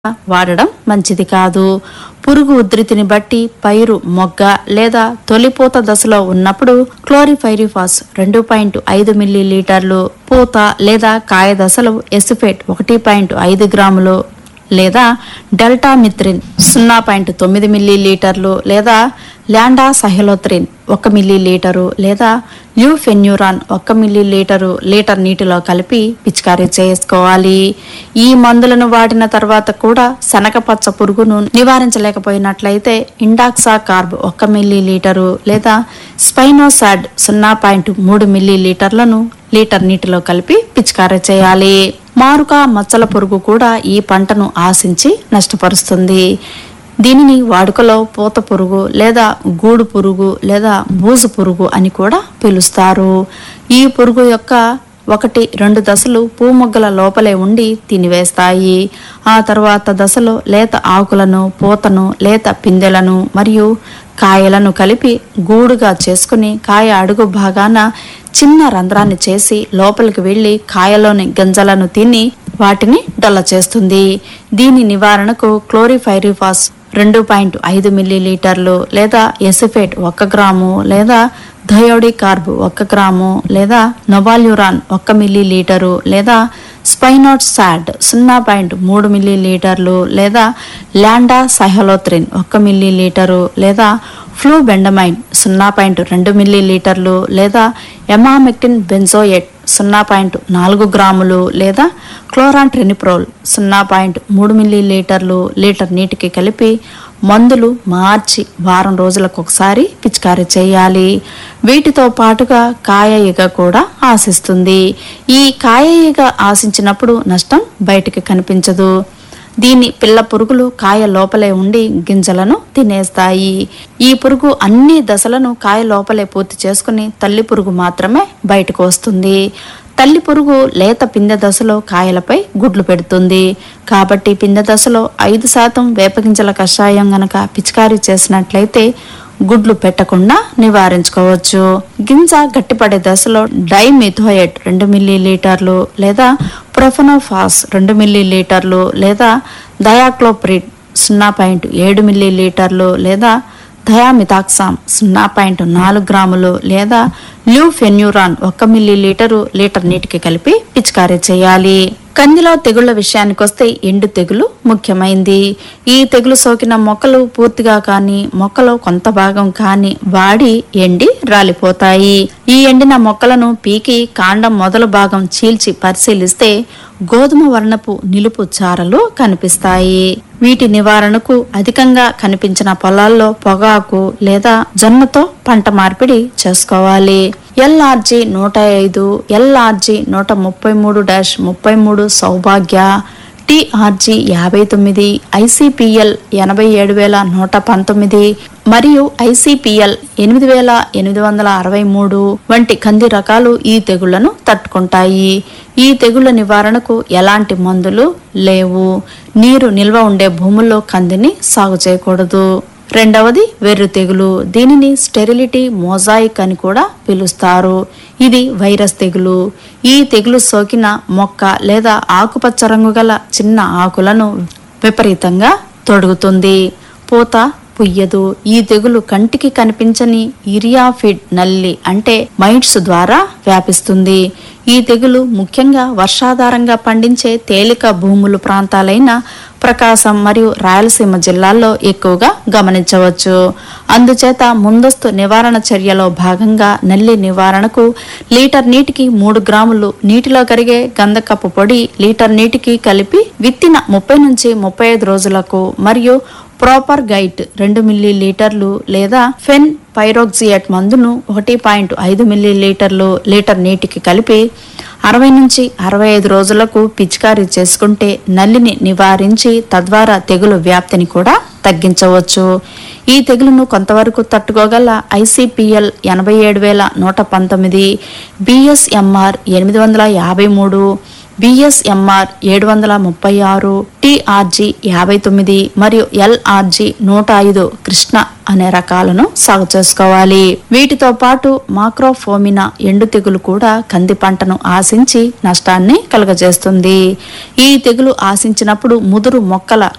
వాడడం మంచిది కాదు. పురుగు ఉధృతిని బట్టి పైరు మొగ్గ లేదా తొలిపూత దశలో ఉన్నప్పుడు క్లోరిపైరిఫాస్ 2.5 మిల్లీలీటర్లు, పూత లేదా కాయ దశలో ఎసిఫేట్ 1.5 గ్రాములు లేదా డెల్టామిథ్రిన్ 0.9 మిల్లీలీటర్లు లేదా ల్యాండా సహెలోత్రిన్ 1 మిల్లీలీటరు లేదా ల్యూఫెన్యూరాన్ 1 మిల్లీలీటరు లీటర్ నీటిలో కలిపి పిచికారీ చేసుకోవాలి. ఈ మందులను వాడిన తర్వాత కూడా శనగపచ్చ పురుగును నివారించలేకపోయినట్లయితే ఇండాక్సా కార్బ్ 1 మిల్లీలీటరు లేదా స్పైనోసాడ్ 0.3 మిల్లీలీటర్లను లీటర్ నీటిలో కలిపి పిచికారీ చేయాలి. మారుక మచ్చల పురుగు కూడా ఈ పంటను ఆశించి నష్టపరుస్తుంది. దీనిని వాడుకలో పూత పురుగు లేదా గూడు పురుగు లేదా బూజు పురుగు అని కూడా పిలుస్తారు. ఈ పురుగు యొక్క 1-2 దశలు పూమొగ్గల లోపలే ఉండి తినివేస్తాయి. ఆ తర్వాత దశలో లేత ఆకులను, పూతను, లేత పిందెలను మరియు కాయలను కలిపి గూడుగా చేసుకుని కాయ అడుగు భాగాన చిన్న రంధ్రాన్ని చేసి లోపలికి వెళ్లి కాయలోని గింజలను తిని వాటిని డొల్ల చేస్తుంది. దీని నివారణకు క్లోరిపైరిఫాస్ 2.5 మిల్లీలీటర్లు లేదా ఎసిఫేట్ 1 గ్రాము లేదా థయోడికార్బ్ 1 గ్రాము లేదా నొవాల్యూరాన్ 1 మిల్లీలీటరు లేదా స్పైనోసాడ్ 0.3 మిల్లీలీటర్లు లేదా ల్యాండా సహెలోత్రిన్ 1 మిల్లీలీటరు లేదా ఫ్లూబెండమైన్ 0.2 మిల్లీలీటర్లు లేదా ఎమామెక్టిన్ బెంజోయేట్ 0.4 గ్రాములు లేదా క్లోరాంట్రెనిప్రోల్ 0.3 మిల్లీలీటర్లు లీటర్ నీటికి కలిపి మందులు మార్చి వారం రోజులకు ఒకసారి పిచికారీ చేయాలి. వీటితో పాటుగా కాయ ఈగ కూడా ఆశిస్తుంది. ఈ కాయ ఈగ ఆశించినప్పుడు నష్టం బయటికి కనిపించదు. దీని పిల్ల పురుగులు కాయ లోపలే ఉండి గింజలను తినేస్తాయి. ఈ పురుగు అన్ని దశలను కాయ లోపలే పూర్తి చేసుకుని తల్లి పురుగు మాత్రమే బయటకు వస్తుంది. తల్లి పురుగు లేత పిందె దశలో కాయలపై గుడ్లు పెడుతుంది. కాబట్టి పిందె దశలో 5% వేపగింజల కషాయం గనక పిచికారీ చేసినట్లయితే గుడ్లు పెట్టకుండా నివారించుకోవచ్చు. గింజ గట్టిపడే దశలో డైమిథోయేట్ 2 మిల్లీలీటర్లు లేదా ప్రొఫెనోఫాస్ 2 మిల్లీలీటర్లు లేదా థయాక్లోప్రిడ్ 0.7 మిల్లీలీటర్లు లేదా థయామిథాక్సామ్ 0.4 గ్రాములు లేదా ల్యూఫెన్యూరాన్ 1 మిల్లీలీటరు లీటర్ నీటికి కలిపి పిచికారీ చేయాలి. కందిలో తెగుళ్ల విషయానికొస్తే ఎండు తెగులు ముఖ్యమైంది. ఈ తెగులు సోకిన మొక్కలు పూర్తిగా కానీ మొక్కలో కొంత భాగం కానీ వాడి ఎండి రాలిపోతాయి. ఈ ఎండిన మొక్కలను పీకి కాండం మొదలు భాగం చీల్చి పరిశీలిస్తే గోధుమ వర్ణపు నిలుపు చారలు కనిపిస్తాయి. వీటి నివారణకు అధికంగా కనిపించిన పొలాల్లో పొగాకు లేదా జొన్నతో పంట మార్పిడి చేసుకోవాలి. LRG 105, LRG 133-33 సౌభాగ్య, TRG 59, ICPL 87119 మరియు ICPL 8863 వంటి కంది రకాలు ఈ తెగుళ్లను తట్టుకుంటాయి. ఈ తెగుళ్ల నివారణకు ఎలాంటి మందులు లేవు. నీరు నిల్వ ఉండే భూముల్లో కందిని సాగు చేయకూడదు. రెండవది వెర్రు తెగులు. దీనిని స్టెరిలిటీ మోజాయిక్ అని కూడా పిలుస్తారు. ఇది వైరస్ తెగులు. ఈ తెగులు సోకిన మొక్క లేదా ఆకుపచ్చ రంగు గల చిన్న ఆకులను విపరీతంగా తొడుగుతుంది. పూత పుయ్యదు. ఈ తెగులు కంటికి కనిపించని ఇరియాఫిడ్ నల్లి అంటే మైట్స్ ద్వారా వ్యాపిస్తుంది. ఈ తెగులు ముఖ్యంగా వర్షాధారంగా పండించే తేలిక భూములు ప్రాంతాలైన ప్రకాశం మరియు రాయలసీమ జిల్లాల్లో ఎక్కువగా గమనించవచ్చు. అందుచేత ముందస్తు నివారణ చర్యలో భాగంగా నల్లి నివారణకు లీటర్ నీటికి 3 గ్రాములు నీటిలో కరిగే గంధకపు పొడి లీటర్ నీటికి కలిపి విత్తిన 30 నుంచి 35 రోజులకు మరియు ప్రాపర్ గైట్ 2 మిల్లీలీటర్లు లేదా ఫెన్ పైరోక్సియేట్ మందును 1.5 మిల్లీలీటర్లు లీటర్ నీటికి కలిపి 60 నుంచి 65 రోజులకు పిచికారీ చేసుకుంటే నల్లిని నివారించి తద్వారా తెగులు వ్యాప్తిని కూడా తగ్గించవచ్చు. ఈ తెగులును కొంతవరకు తట్టుకోగల ICPL 87119, BSMR 853, BSMR 736, TRG 59 మరియు LRG 105 కృష్ణ అనే రకాలను సాగు చేసుకోవాలి. వీటితో పాటు మాక్రోఫోమినా ఎండు తెగులు కూడా కంది పంటను ఆశించి నష్టాన్ని కలుగజేస్తుంది. ఈ తెగులు ఆశించినప్పుడు ముదురు మొక్కల